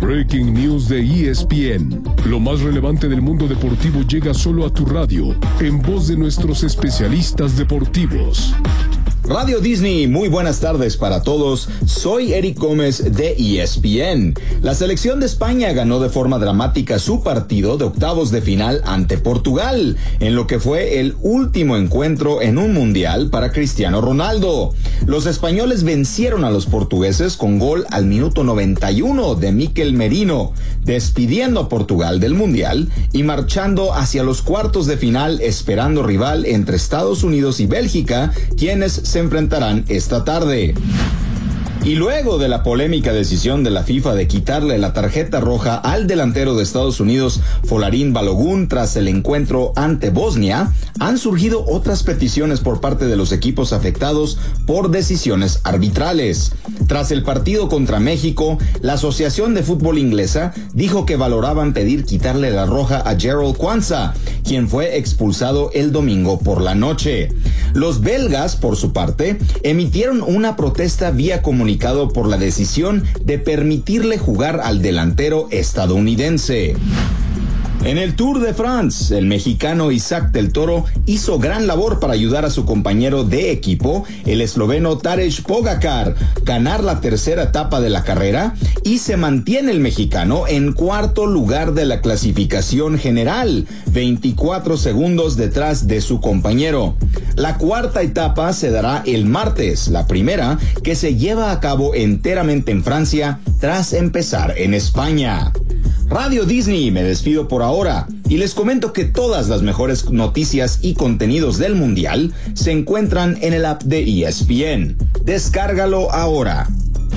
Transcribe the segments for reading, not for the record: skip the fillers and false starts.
Breaking News de ESPN. Lo más relevante del mundo deportivo llega solo a tu radio, en voz de nuestros especialistas deportivos. Radio Disney, muy buenas tardes para todos. Soy Eric Gómez de ESPN. La selección de España ganó de forma dramática su partido de octavos de final ante Portugal, en lo que fue el último encuentro en un mundial para Cristiano Ronaldo. Los españoles vencieron a los portugueses con gol al minuto 91 de Mikel Merino, despidiendo a Portugal del mundial y marchando hacia los cuartos de final, esperando rival entre Estados Unidos y Bélgica, quienes se enfrentarán esta tarde. Y luego de la polémica decisión de la FIFA de quitarle la tarjeta roja al delantero de Estados Unidos, Folarin Balogun, tras el encuentro ante Bosnia, han surgido otras peticiones por parte de los equipos afectados por decisiones arbitrales. Tras el partido contra México, la Asociación de Fútbol Inglesa dijo que valoraban pedir quitarle la roja a Jarell Quansah, quien fue expulsado el domingo por la noche. Los belgas, por su parte, emitieron una protesta vía comunicado por la decisión de permitirle jugar al delantero estadounidense. En el Tour de France, el mexicano Isaac del Toro hizo gran labor para ayudar a su compañero de equipo, el esloveno Tadej Pogačar, ganar la tercera etapa de la carrera, y se mantiene el mexicano en cuarto lugar de la clasificación general, 24 segundos detrás de su compañero. La cuarta etapa se dará el martes, la primera que se lleva a cabo enteramente en Francia tras empezar en España. Radio Disney, me despido por ahora y les comento que todas las mejores noticias y contenidos del Mundial se encuentran en el app de ESPN. Descárgalo ahora.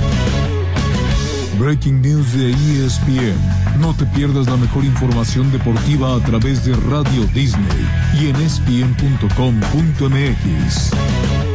Breaking News de ESPN. No te pierdas la mejor información deportiva a través de Radio Disney y en ESPN.com.mx.